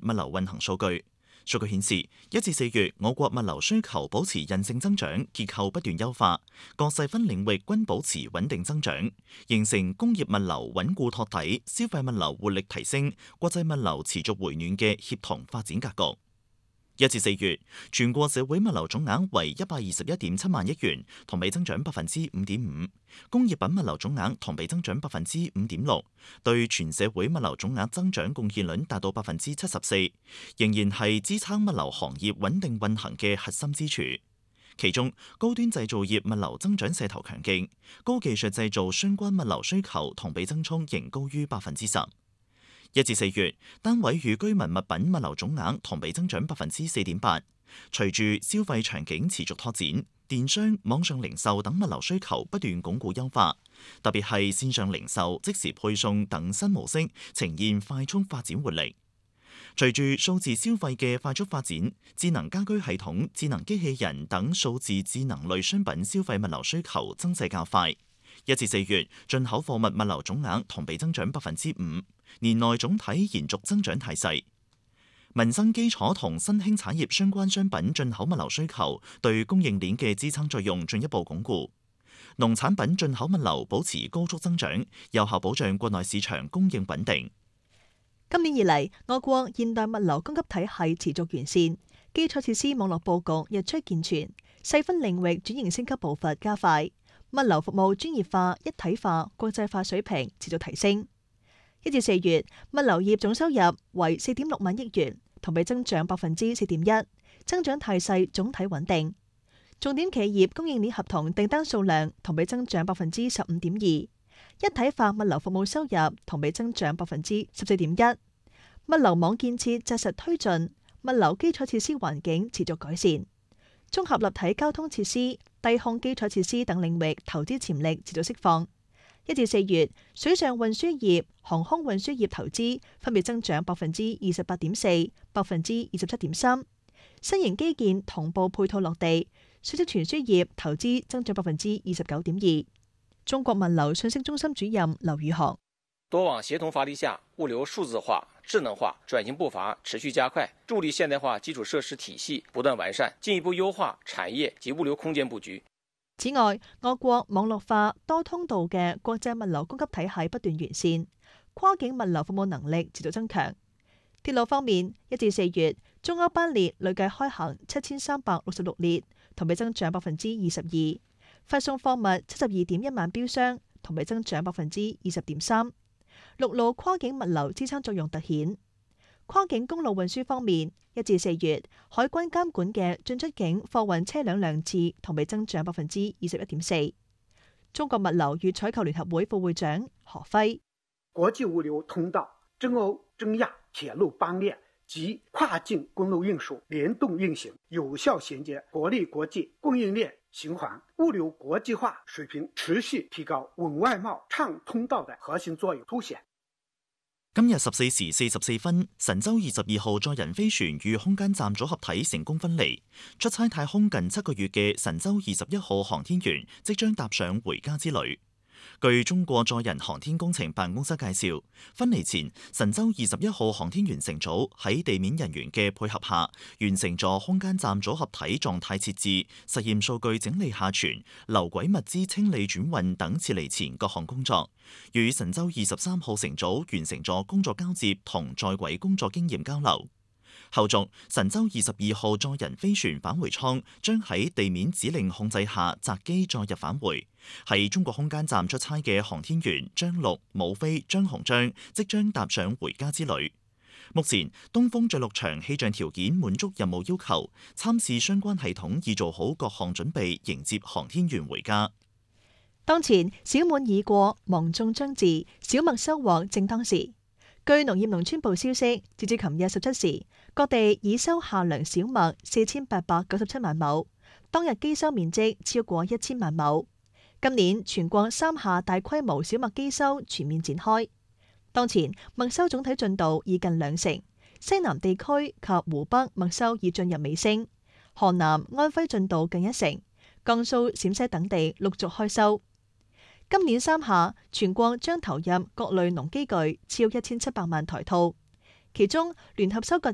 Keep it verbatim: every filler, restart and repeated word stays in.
物流運行數據。數據顯示，一至四月我國物流需求保持韌性增長，結構不斷優化，各細分領域均保持穩定增長，形成工業物流穩固托底、消費物流活力提升、國際物流持續回暖嘅協同發展格局。一至四月，全國社會物流總額為一百二十一點七萬億元，同比增長百分之五點五；工業品物流總額同比增長百分之五點六，對全社會物流總額增長貢獻率達到百分之七十四，仍然係支撐物流行業穩定運行嘅核心支柱。其中，高端製造業物流增長勢頭強勁，高技術製造相關物流需求同比增速仍高於百分之十。一至四月，單位與居民物品物流總額同比增長百分之四點八。隨住消費場景持續拓展，電商、網上零售等物流需求不斷鞏固優化，特別係線上零售、即時配送等新模式呈現快速發展活力。隨住數字消費嘅快速發展，智能家居系統、智能機器人等數字智能類商品消費物流需求增勢較快。一至四月，進口貨物物流總額同比增長百分之五，年內總體延續增長態勢。民生基礎同新興產業相關商品進口物流需求對供應鏈嘅支撐作用進一步鞏固。農產品進口物流保持高速增長，有效保障國內市場供應穩定。 今年以嚟，我國現代物流供給體系持續完善，基礎設施網絡佈局日趨健全，細分領域轉型升級步伐加快，物流服務專業化、一體化、國際化水平持續提升。一至四月，物流業總收入為四點六萬億元，同比增長百分之四點一，增長態勢總體穩定。重點企業供應鏈合同訂單數量同比增長百分之十五點二，一體化物流服務收入同比增長百分之十四點一。物流網建設紮實推進，物流基礎設施環境持續改善。綜合立體交通設施、低空基礎設施等領域投資潛力持續釋放。一至四月，水上運輸業、航空運輸業投資分別增長百分之二十八點四、百分之二十七點三。新型基建同步配套落地，水職傳輸業投資增長百分之二十九點二。中國物流信息中心主任劉宇航： 多網協同發力下，物流數字化、智能化轉型步伐持續加快，助力現代化基礎設施體系不斷完善，進一步優化產業及物流空間佈局。 此外，我國網絡化多通道嘅國際物流供給體系不斷完善，跨境物流服務能力持續增強。鐵路方面，一至四月，中歐班列累計開行七千三百六十六列，同比增長百分之二十二，發送貨物七十二點一萬標箱，同比增長百分之二十點三。陸路跨境物流支撐作用突顯。跨境公路運輸方面，一至四月，海關監管嘅進出境貨運車輛量次同比增長百分之二十一點四。中國物流與採購聯合會副會長何輝： 國際物流通道、中歐、中亞鐵路班列及跨境公路運輸聯動運行，有效銜接國內國際供應鏈循環，物流國際化水平持續提高，穩外貿、暢通道的核心作用凸顯。 今日十四時四十四分，神舟二十二號載人飛船與空間站組合體成功分離，出差太空近七個月嘅神舟二十一號航天員即將踏上回家之旅。據中國載人航天工程辦公室介紹，分離前，神舟二十一號航天員乘組喺地面人員嘅配合下，完成咗空間站組合體狀態設置、實驗數據整理下傳、留軌物資清理轉運等撤離前各項工作，與神舟二十三號乘組完成咗工作交接同在軌工作經驗交流。後續，神舟二十二號載人飛船返回艙將喺地面指令控制下擇機載入返回。係中國空間站出差嘅航天員張陸、武飛、張鴻章即將踏上回家之旅。目前，東風着陸場氣象條件滿足任務要求，參試相關系統已做好各項準備，迎接航天員回家。 當前小滿已過，芒種將至，小麥收穫正當時。據農業農村部消息，截至琴日十七時，各地已收夏糧小麥四千八百九十七萬畝，當日機收面積超過一千萬畝。今年全國三夏大規模小麥機收全面展開。當前麥收總體進度已近兩成，西南地區及湖北麥收已進入尾聲，河南、安徽進度近一成，江蘇、陝西等地陸續開收。今年三夏，全國將投入各類農機具超一千七百萬台套，其中聯合收割